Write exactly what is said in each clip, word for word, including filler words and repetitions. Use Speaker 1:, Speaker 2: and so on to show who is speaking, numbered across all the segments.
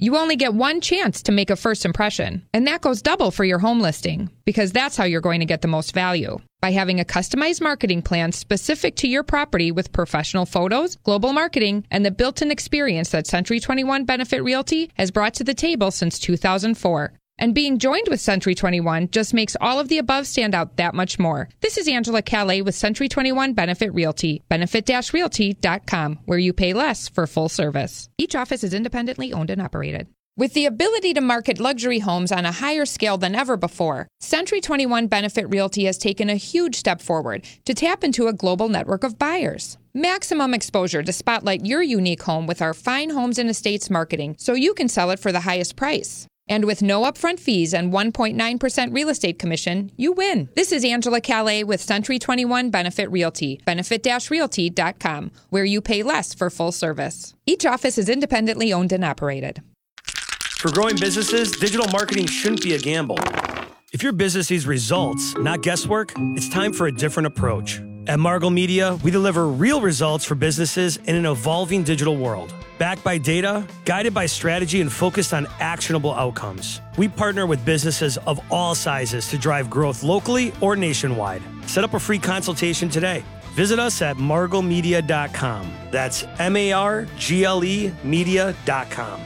Speaker 1: You only get one chance to make a first impression, and that goes double for your home listing, because that's how you're going to get the most value. By having a customized marketing plan specific to your property with professional photos, global marketing, and the built-in experience that Century twenty-one Benefit Realty has brought to the table since two thousand four. And being joined with Century twenty-one just makes all of the above stand out that much more. This is Angela Calais with Century twenty-one Benefit Realty, benefit dash realty dot com, where you pay less for full service. Each office is independently owned and operated. With the ability to market luxury homes on a higher scale than ever before, Century twenty-one Benefit Realty has taken a huge step forward to tap into a global network of buyers. Maximum exposure to spotlight your unique home with our fine homes and estates marketing so you can sell it for the highest price. And with no upfront fees and one point nine percent real estate commission, you win. This is Angela Calais with Century twenty-one Benefit Realty, benefit dash realty dot com, where you pay less for full service. Each office is independently owned and operated.
Speaker 2: For growing businesses, digital marketing shouldn't be a gamble. If your business needs results, not guesswork, it's time for a different approach. At Margle Media, we deliver real results for businesses in an evolving digital world. Backed by data, guided by strategy, and focused on actionable outcomes. We partner with businesses of all sizes to drive growth locally or nationwide. Set up a free consultation today. Visit us at margle media dot com. That's M A R G L E media dot com.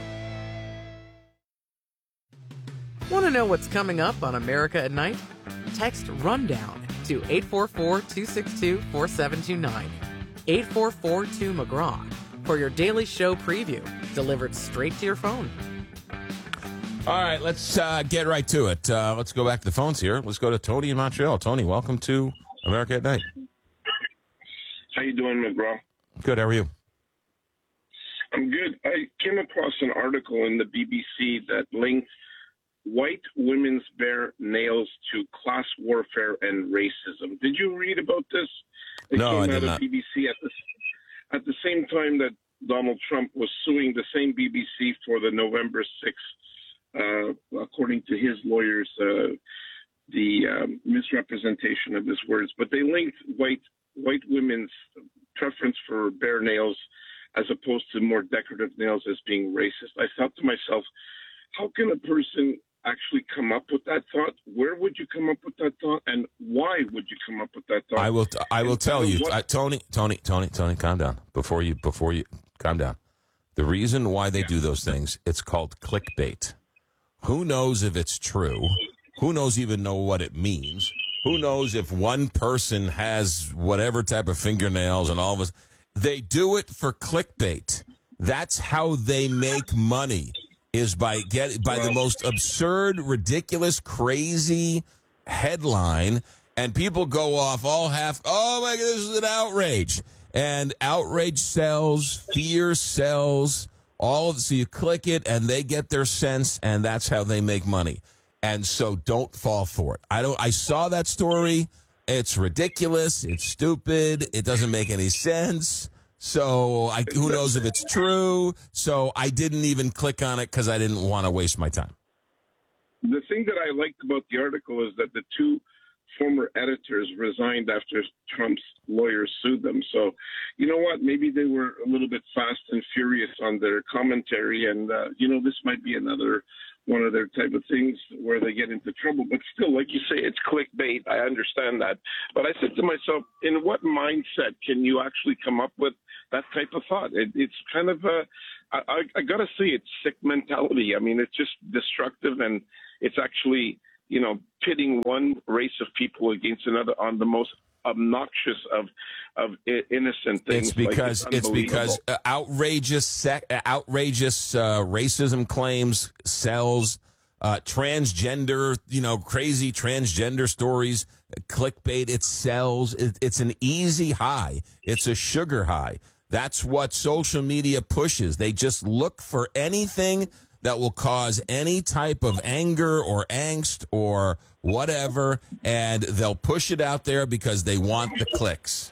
Speaker 3: Want to know what's coming up on America at Night? Text RUNDOWN to eight four four, two six two, four seven two nine. eight four four two McGraw for your daily show preview, delivered straight to your phone.
Speaker 4: All right, let's uh, get right to it. Uh, let's go back to the phones here. Let's go to Tony in Montreal. Tony, welcome to America at Night.
Speaker 5: How you doing, McGraw?
Speaker 4: Good, how are you?
Speaker 5: I'm good. I came across an article in the B B C that linked white women's bare nails to class warfare and racism. Did you read about this? It
Speaker 4: no,
Speaker 5: came
Speaker 4: I did
Speaker 5: out
Speaker 4: not.
Speaker 5: of B B C at the, at the same time that Donald Trump was suing the same B B C for the November sixth, uh, according to his lawyers, uh, the um, misrepresentation of his words. But they linked white white women's preference for bare nails as opposed to more decorative nails as being racist. I thought to myself, how can a person actually come up with that thought? Where would you come up with that thought, and why would you come up with that thought?
Speaker 4: I will. I will
Speaker 5: and
Speaker 4: tell you,
Speaker 5: what,
Speaker 4: uh, Tony. Tony. Tony. Tony. Calm down. Before you. Before you. Calm down. The reason why they do those things, it's called clickbait. Who knows if it's true? Who knows even know what it means? Who knows if one person has whatever type of fingernails and all of us? They do it for clickbait. That's how they make money. Is by get by the most absurd, ridiculous, crazy headline, and people go off all half. Oh my God, this is an outrage, and outrage sells, fear sells, all of. So you click it, and they get their sense, and that's how they make money. And so don't fall for it. I don't. I saw that story. It's ridiculous. It's stupid. It doesn't make any sense. So I, who knows if it's true? So I didn't even click on it because I didn't want to waste my time.
Speaker 5: The thing that I liked about the article is that the two former editors resigned after Trump's lawyers sued them. So, you know what? Maybe they were a little bit fast and furious on their commentary. And, uh, you know, this might be another one of their type of things where they get into trouble. But still, like you say, it's clickbait. I understand that. But I said to myself, in what mindset can you actually come up with that type of thought? It, it's kind of a, I, I, I got to say, it's sick mentality. I mean, it's just destructive, and it's actually, you know, pitting one race of people against another on the most obnoxious of of innocent things.
Speaker 4: It's because
Speaker 5: like, it's,
Speaker 4: it's because uh, outrageous sec, uh, outrageous uh, racism claims sells. Uh, transgender, you know, crazy transgender stories, clickbait. It sells. It, it's an easy high. It's a sugar high. That's what social media pushes. They just look for anything that will cause any type of anger or angst or whatever, and they'll push it out there because they want the clicks.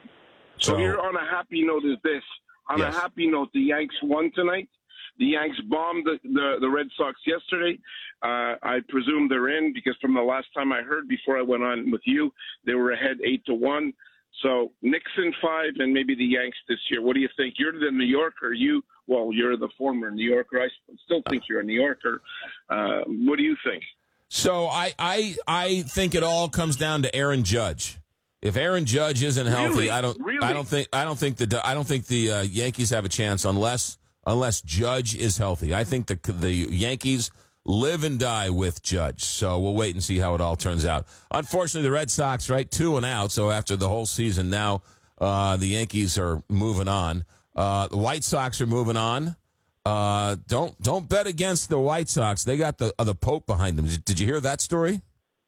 Speaker 5: So,
Speaker 4: So
Speaker 5: here on a happy note is this. On
Speaker 4: Yes.
Speaker 5: a happy note, the Yanks won tonight. The Yanks bombed the, the, the Red Sox yesterday. Uh, I presume they're in because from the last time I heard before I went on with you, they were ahead eight to one. So Knicks in five, and maybe the Yanks this year. What do you think? You're the New Yorker. You well, you're the former New Yorker. I still think you're a New Yorker. Uh, what do you think?
Speaker 4: So I, I I think it all comes down to Aaron Judge. If Aaron Judge isn't healthy,
Speaker 5: Really?
Speaker 4: I don't
Speaker 5: Really?
Speaker 4: I don't think I don't think the I don't think the uh, Yankees have a chance unless unless Judge is healthy. I think the the Yankees live and die with Judge. So we'll wait and see how it all turns out. Unfortunately, the Red Sox, right, two and out. So after the whole season, now uh, the Yankees are moving on. Uh, the White Sox are moving on. Uh, don't don't bet against the White Sox. They got the uh, the Pope behind them. Did, did you hear that story?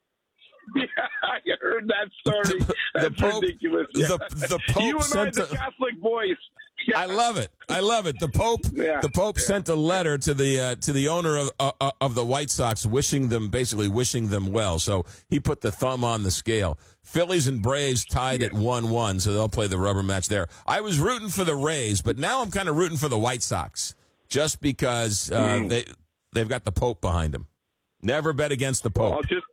Speaker 5: Yeah, I heard that story.
Speaker 4: The,
Speaker 5: That's
Speaker 4: the Pope,
Speaker 5: ridiculous.
Speaker 4: The, the Pope
Speaker 5: you and
Speaker 4: sent
Speaker 5: I, the
Speaker 4: a,
Speaker 5: Catholic boys. Yeah.
Speaker 4: I love it. I love it. The Pope,
Speaker 5: Yeah.
Speaker 4: the Pope
Speaker 5: Yeah.
Speaker 4: sent a letter to the uh, to the owner of uh, of the White Sox, wishing them basically wishing them well. So he put the thumb on the scale. Phillies and Braves tied at one one, so they'll play the rubber match there. I was rooting for the Rays, but now I'm kind of rooting for the White Sox just because uh, mm. they they've got the Pope behind them. Never bet against the Pope.
Speaker 5: Well, I'll just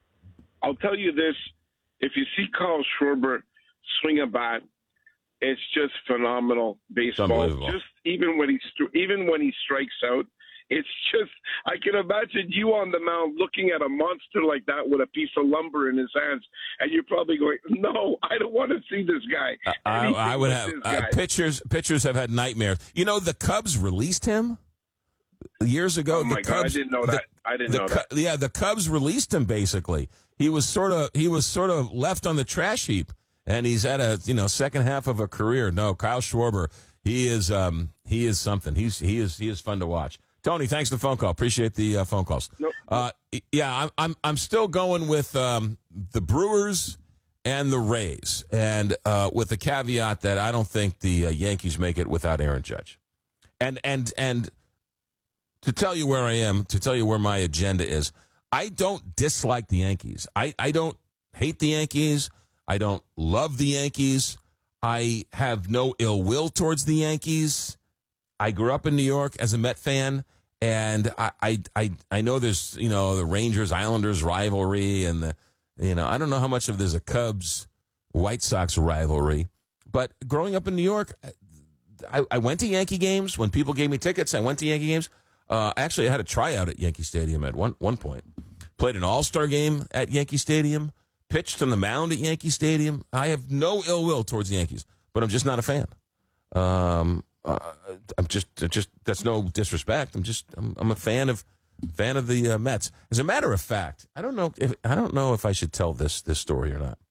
Speaker 5: I'll tell you this: if you see Kyle Schwarber swing a bat, it's just phenomenal baseball. Just even when he even when he strikes out, it's just I can imagine you on the mound looking at a monster like that with a piece of lumber in his hands, and you're probably going, "No, I don't want to see this guy."
Speaker 4: I, I would have uh, pitchers. Pitchers have had nightmares. You know, the Cubs released him years ago.
Speaker 5: Oh my
Speaker 4: the
Speaker 5: God,
Speaker 4: Cubs,
Speaker 5: I didn't know that.
Speaker 4: The,
Speaker 5: I didn't
Speaker 4: the,
Speaker 5: know that.
Speaker 4: Yeah, the Cubs released him. Basically, he was sort of he was sort of left on the trash heap. And he's at a you know second half of a career. No, Kyle Schwarber, he is um, he is something. He's he is he is fun to watch. Tony, thanks for the phone call. Appreciate the uh, phone calls.
Speaker 5: Nope.
Speaker 4: Uh, yeah, I'm I'm I'm still going with um, the Brewers and the Rays, and uh, with the caveat that I don't think the uh, Yankees make it without Aaron Judge. And and and to tell you where I am, to tell you where my agenda is, I don't dislike the Yankees. I, I don't hate the Yankees. I don't love the Yankees. I have no ill will towards the Yankees. I grew up in New York as a Met fan, and I, I, I, I know there's, you know, the Rangers-Islanders rivalry, and the, you know, I don't know how much of there's a Cubs-White Sox rivalry, but growing up in New York, I, I went to Yankee games. When people gave me tickets, I went to Yankee games. Uh, actually, I had a tryout at Yankee Stadium at one, one point. Played an all-star game at Yankee Stadium. Pitched on the mound at Yankee Stadium. I have no ill will towards the Yankees, but I'm just not a fan. Um, uh, I'm just, just that's no disrespect. I'm just, I'm, I'm a fan of, fan of the uh, Mets. As a matter of fact, I don't know if I don't know if I should tell this this story or not.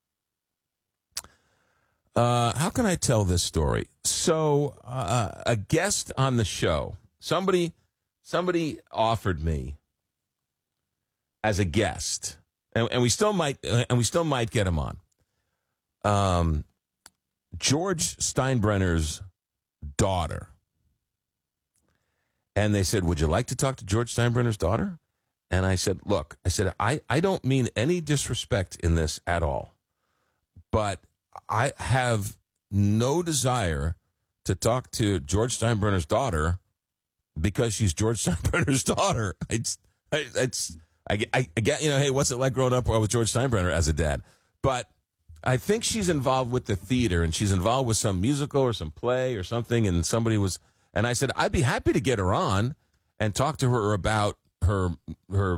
Speaker 4: Uh, how can I tell this story? So, uh, a guest on the show, somebody, somebody offered me as a guest. And, and we still might, and we still might get him on. Um, George Steinbrenner's daughter, and they said, "Would you like to talk to George Steinbrenner's daughter?" And I said, "Look, I said I, I don't mean any disrespect in this at all, but I have no desire to talk to George Steinbrenner's daughter because she's George Steinbrenner's daughter. It's, it's." I, I, I get, you know, hey, what's it like growing up with George Steinbrenner as a dad? But I think she's involved with the theater, and she's involved with some musical or some play or something, and somebody was, and I said, I'd be happy to get her on and talk to her about her her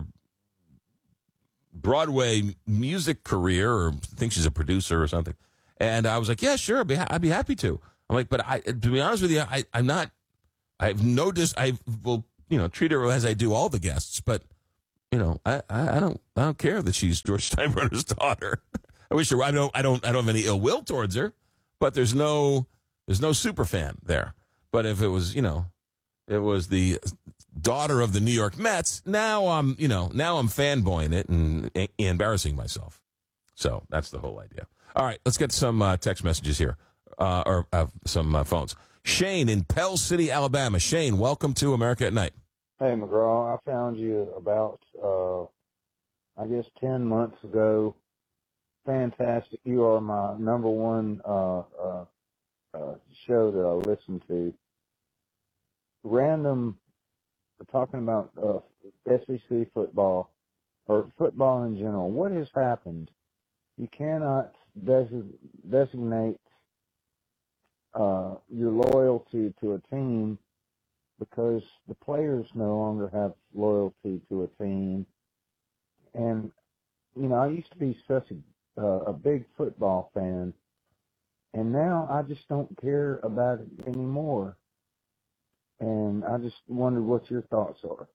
Speaker 4: Broadway music career, or I think she's a producer or something. And I was like, yeah, sure, I'd be, ha- I'd be happy to. I'm like, but I, to be honest with you, I, I'm not, I have no dis, I will, you know, treat her as I do all the guests, but you know, I, I, I don't I don't care that she's George Steinbrenner's daughter. I wish her. I don't I don't I don't have any ill will towards her, but there's no there's no super fan there. But if it was, you know, it was the daughter of the New York Mets, now I'm you know now I'm fanboying it and, and embarrassing myself. So that's the whole idea. All right, let's get some uh, text messages here, uh, or uh, some uh, phones. Shane in Pell City, Alabama. Shane, welcome to America at Night.
Speaker 6: Hey, McGraw, I found you about, uh, I guess, ten months ago. Fantastic. You are my number one uh, uh, uh, show that I listen to. Random, talking about uh, S E C football, or football in general. What has happened? You cannot des- designates uh, your loyalty to a team because the players no longer have loyalty to a team. And, you know, I used to be such a, uh, a big football fan, and now I just don't care about it anymore. And I just wondered what your thoughts are.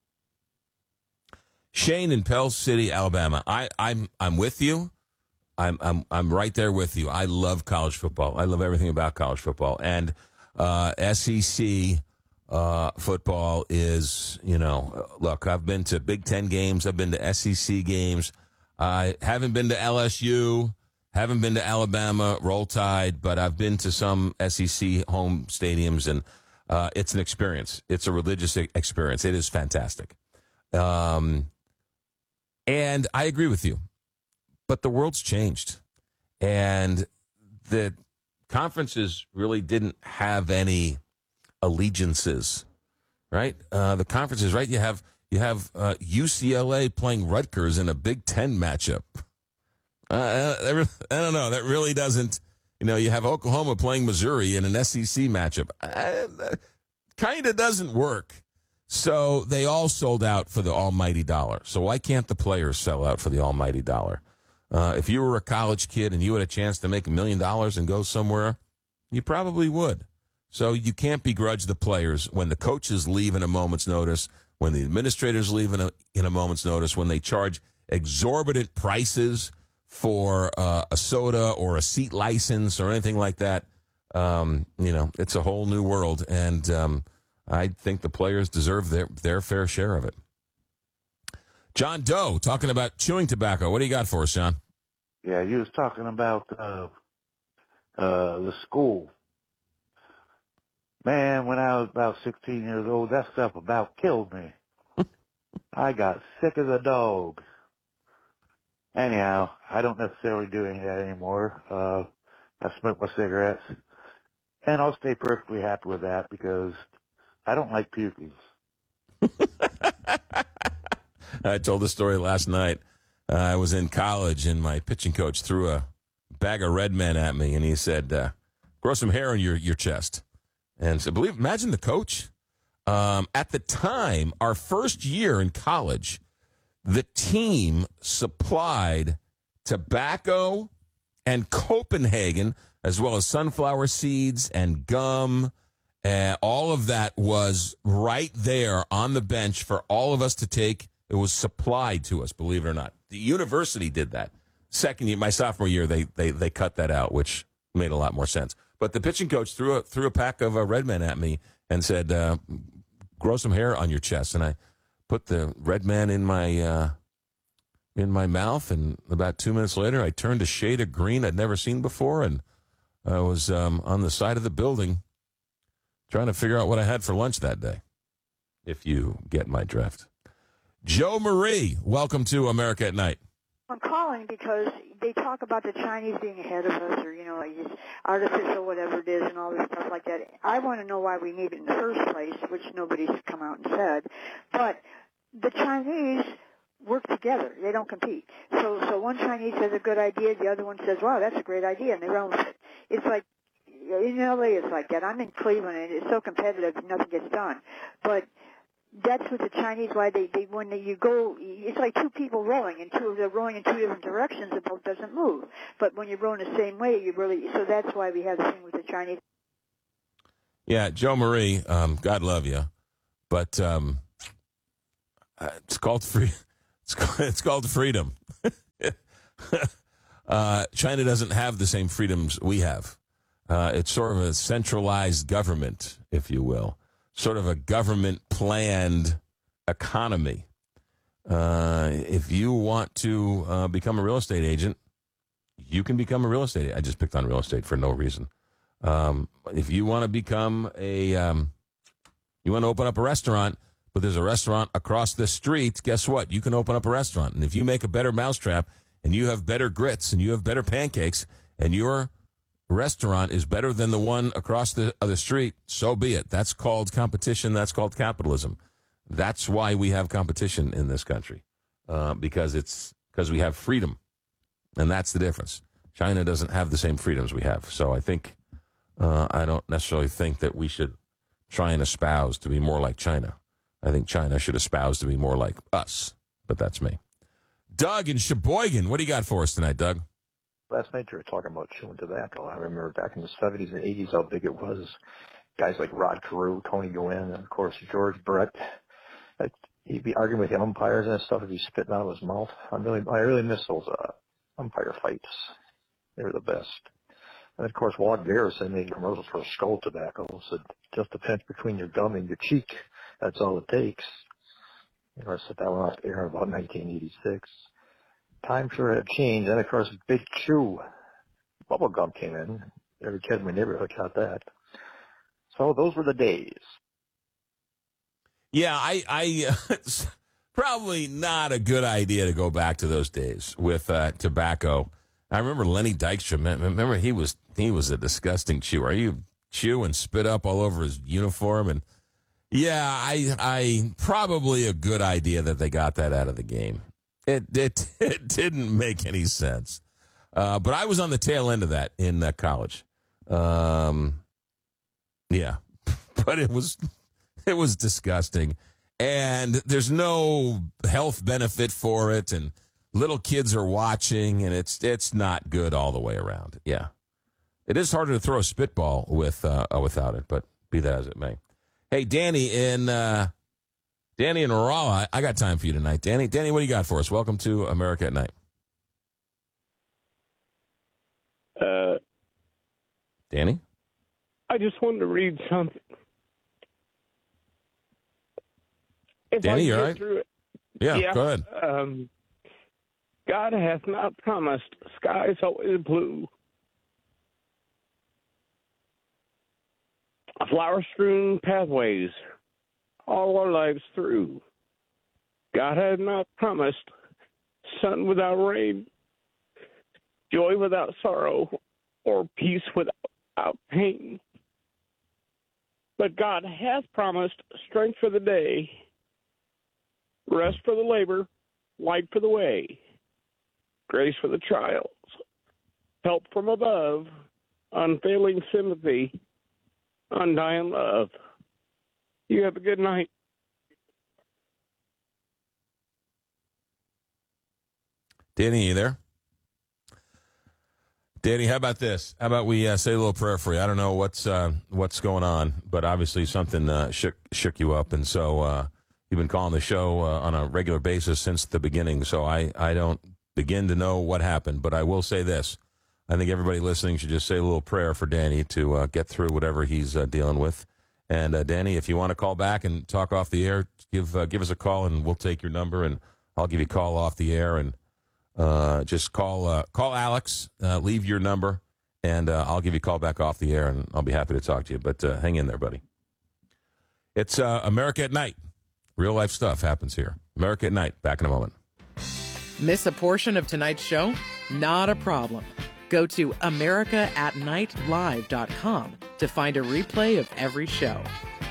Speaker 4: Shane in Pell City, Alabama. I, I'm I'm with you. I'm I'm I'm right there with you. I love college football. I love everything about college football. And uh, S E C uh, football is, you know, look, I've been to Big Ten games. I've been to S E C games. I haven't been to L S U. Haven't been to Alabama, Roll Tide, but I've been to some S E C home stadiums, and uh, it's an experience. It's a religious experience. It is fantastic. Um, and I agree with you. But the world's changed, and the conferences really didn't have any allegiances, right? Uh, the conferences, right? You have you have uh, U C L A playing Rutgers in a Big Ten matchup. Uh, I, I don't know. That really doesn't, you know, you have Oklahoma playing Missouri in an S E C matchup. Uh, kind of doesn't work. So they all sold out for the almighty dollar. So why can't the players sell out for the almighty dollar? Uh, if you were a college kid and you had a chance to make a million dollars and go somewhere, you probably would. So you can't begrudge the players when the coaches leave in a moment's notice, when the administrators leave in a, in a moment's notice, when they charge exorbitant prices for uh, a soda or a seat license or anything like that. Um, you know, it's a whole new world, and um, I think the players deserve their, their fair share of it. John Doe, talking about chewing tobacco. What do you got for us, John?
Speaker 7: Yeah, you was talking about uh, uh, the school. Man, when I was about sixteen years old, that stuff about killed me. I got sick as a dog. Anyhow, I don't necessarily do any of that anymore. Uh, I smoke my cigarettes, and I'll stay perfectly happy with that because I don't like puking.
Speaker 4: I told the story last night. Uh, I was in college, and my pitching coach threw a bag of Red Men at me, and he said, uh, grow some hair on your, your chest. And so, believe, imagine the coach. Um, at the time, our first year in college, the team supplied tobacco and Copenhagen, as well as sunflower seeds and gum. And all of that was right there on the bench for all of us to take. It was supplied to us, believe it or not. The university did that. Second year, my sophomore year, they they they cut that out, which made a lot more sense. But the pitching coach threw a, threw a pack of uh, Red Men at me and said, uh, grow some hair on your chest. And I put the Red Man in my uh, in my mouth, and about two minutes later, I turned a shade of green I'd never seen before, and I was um, on the side of the building trying to figure out what I had for lunch that day, if you get my drift. Joe Marie, welcome to America at Night.
Speaker 8: I'm calling because they talk about the Chinese being ahead of us, or, you know, like it's artificial, whatever it is, and all this stuff like that. I want to know why we need it in the first place, which nobody's come out and said. But the Chinese work together. They don't compete. So so one Chinese has a good idea, the other one says, wow, that's a great idea, and they run with it. It's like, in L A it's like that. I'm in Cleveland, and it's so competitive, nothing gets done. But that's what the Chinese, why they, they when they, you go, it's like two people rowing, and two of them rowing in two different directions, the boat doesn't move. But when you're rowing the same way, you really, so that's why we have the thing with the Chinese.
Speaker 4: Yeah, Joe Marie, um, God love you, but um, it's called free. It's called, it's called freedom. uh, China doesn't have the same freedoms we have. Uh, it's sort of a centralized government, if you will. Sort of a government-planned economy. Uh, if you want to uh, become a real estate agent, you can become a real estate agent. I just picked on real estate for no reason. Um, if you want to become a, um, you want to open up a restaurant, but there's a restaurant across the street, guess what? You can open up a restaurant. And if you make a better mousetrap, and you have better grits, and you have better pancakes, and your restaurant is better than the one across the other street, so be it. That's called competition. That's called capitalism. That's why we have competition in this country, uh, because it's because we have freedom, and that's the difference. China doesn't have the same freedoms we have. So I think, uh, I don't necessarily think that we should try and espouse to be more like China. I think China should espouse to be more like us, but that's me. Doug in Sheboygan, what do you got for us tonight, Doug?
Speaker 9: Last night you were talking about chewing tobacco. I remember back in the seventies and eighties how big it was. Guys like Rod Carew, Tony Gwynn, and of course George Brett. He'd be arguing with the umpires and stuff. He'd be spitting out of his mouth. I really, I really miss those uh, umpire fights. They were the best. And of course, Walt Garrison made commercials for Skull Tobacco. So just a pinch between your gum and your cheek. That's all it takes. You know, I set that one off the air in about nineteen eighty-six. Time sure had changed. And of course, Big Chew bubble gum came in. Every kid in my neighborhood got that. So those were the days.
Speaker 4: Yeah, I, I uh, it's probably not a good idea to go back to those days with uh, tobacco. I remember Lenny Dykstra. Remember, he was he was a disgusting chewer. He would chew and spit up all over his uniform. And yeah, I, I probably a good idea that they got that out of the game. It it it didn't make any sense. Uh, but I was on the tail end of that in uh, college. Um, yeah, but it was. It was disgusting, and there's no health benefit for it, and little kids are watching, and it's it's not good all the way around. Yeah, it is harder to throw a spitball with uh, without it, but be that as it may. Hey, Danny in uh, Danny in Rolla, I got time for you tonight. Danny, Danny, what do you got for us? Welcome to America at Night.
Speaker 10: Uh,
Speaker 4: Danny,
Speaker 10: I just wanted to read something. If
Speaker 4: Danny,
Speaker 10: I
Speaker 4: you all
Speaker 10: get
Speaker 4: right?
Speaker 10: through it.
Speaker 4: Yeah,
Speaker 10: yeah,
Speaker 4: go ahead.
Speaker 10: Um, God hath not promised skies always blue, flower-strewn pathways all our lives through. God hath not promised sun without rain, joy without sorrow, or peace without pain. But God hath promised strength for the day, rest for the labor, light for the way, grace for the trials, help from above, unfailing sympathy, undying love. You have a good night.
Speaker 4: Danny, you there? Danny, how about this? How about we uh, say a little prayer for you? I don't know what's uh, what's going on, but obviously something uh, shook shook you up, and so uh, you've been calling the show uh, on a regular basis since the beginning. So I, I don't begin to know what happened, but I will say this: I think everybody listening should just say a little prayer for Danny to uh, get through whatever he's uh, dealing with. And uh, Danny, if you want to call back and talk off the air, give uh, give us a call, and we'll take your number, and I'll give you a call off the air, and. Uh, just call uh, call Alex, uh, leave your number, and uh, I'll give you a call back off the air, and I'll be happy to talk to you. But uh, hang in there, buddy. It's uh, America at Night. Real life stuff happens here. America at Night. Back in a moment.
Speaker 3: Miss a portion of tonight's show? Not a problem. Go to america at night live dot com to find a replay of every show.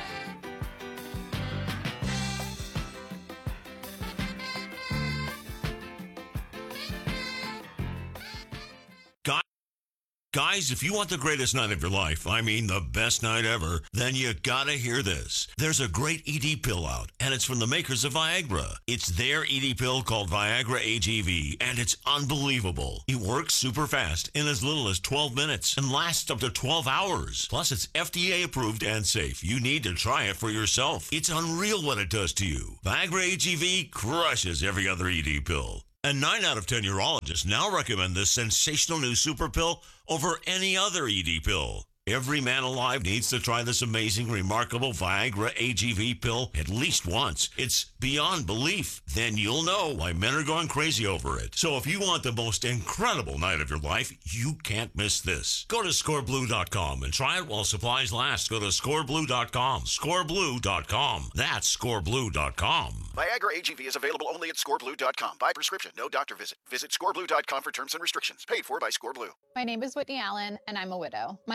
Speaker 11: Guys, if you want the greatest night of your life, I mean the best night ever, then you gotta hear this. There's a great E D pill out, and it's from the makers of Viagra. It's their E D pill called Viagra A G V, and it's unbelievable. It works super fast in as little as twelve minutes and lasts up to twelve hours. Plus, it's F D A approved and safe. You need to try it for yourself. It's unreal what it does to you. Viagra A G V crushes every other E D pill. And nine out of ten urologists now recommend this sensational new super pill over any other E D pill. Every man alive needs to try this amazing, remarkable Viagra A G V pill at least once. It's beyond belief. Then you'll know why men are going crazy over it. So if you want the most incredible night of your life, you can't miss this. Go to score blue dot com and try it while supplies last. Go to score blue dot com. score blue dot com. That's score blue dot com.
Speaker 12: Viagra A G V is available only at score blue dot com. By prescription, no doctor visit. Visit score blue dot com for terms and restrictions. Paid for by ScoreBlue.
Speaker 13: My name is Whitney Allen, and I'm a widow. My husband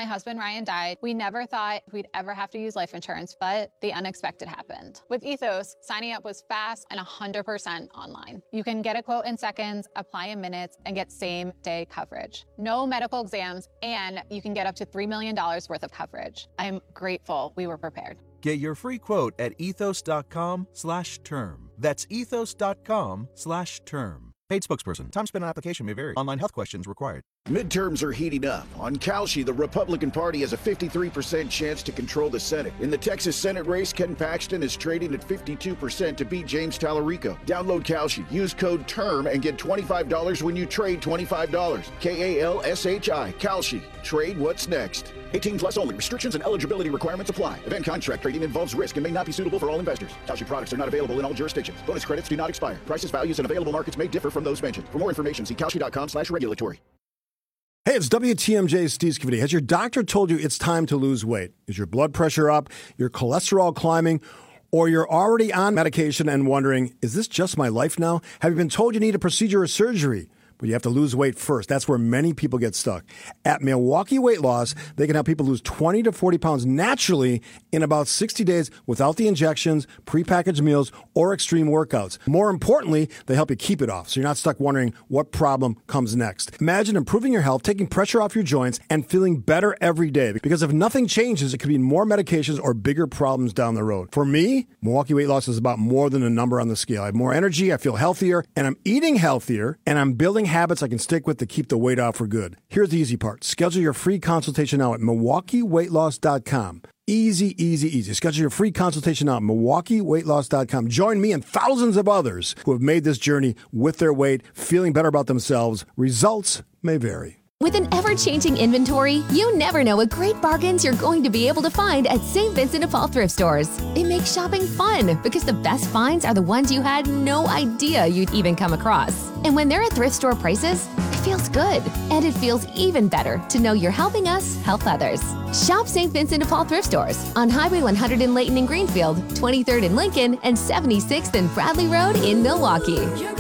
Speaker 13: Ryan died, we never thought we'd ever have to use life insurance, but the unexpected happened. With Ethos, signing up was fast and one hundred percent online. You can get a quote in seconds, apply in minutes, and get same-day coverage. No medical exams, and you can get up to three million dollars worth of coverage. I'm grateful we were prepared.
Speaker 14: Get your free quote at ethos.com slash term. That's ethos.com slash term. Paid spokesperson. Time spent on application may vary. Online health questions required.
Speaker 15: Midterms are heating up. On Kalshi, the Republican Party has a fifty-three percent chance to control the Senate. In the Texas Senate race, Ken Paxton is trading at fifty-two percent to beat James Tallarico. Download Kalshi, use code TERM, and get twenty-five dollars when you trade twenty-five dollars. K A L S H I. Kalshi. Trade what's next. eighteen plus only. Restrictions and eligibility requirements apply. Event contract trading involves risk and may not be suitable for all investors. Kalshi products are not available in all jurisdictions. Bonus credits do not expire. Prices, values, and available markets may differ from those mentioned. For more information, see kalshi.com slash regulatory.
Speaker 16: Hey, it's W T M J's Steve Scavidi. Has your doctor told you it's time to lose weight? Is your blood pressure up, your cholesterol climbing, or you're already on medication and wondering, is this just my life now? Have you been told you need a procedure or surgery? But you have to lose weight first. That's where many people get stuck. At Milwaukee Weight Loss, they can help people lose twenty to forty pounds naturally in about sixty days without the injections, prepackaged meals, or extreme workouts. More importantly, they help you keep it off so you're not stuck wondering what problem comes next. Imagine improving your health, taking pressure off your joints, and feeling better every day. Because if nothing changes, it could be more medications or bigger problems down the road. For me, Milwaukee Weight Loss is about more than a number on the scale. I have more energy, I feel healthier, and I'm eating healthier, and I'm building habits I can stick with to keep the weight off for good. Here's the easy part. Schedule your free consultation now at milwaukee weight loss dot com. Easy, easy, easy. Schedule your free consultation now at milwaukee weight loss dot com. Join me and thousands of others who have made this journey with their weight, feeling better about themselves. Results may vary.
Speaker 17: With an ever-changing inventory, you never know what great bargains you're going to be able to find at Saint Vincent de Paul thrift stores. It makes shopping fun because the best finds are the ones you had no idea you'd even come across. And when they're at thrift store prices, it feels good. And it feels even better to know you're helping us help others. Shop Saint Vincent de Paul thrift stores on Highway one hundred in Layton and Greenfield, twenty-third in Lincoln, and seventy-sixth and Bradley Road in Milwaukee.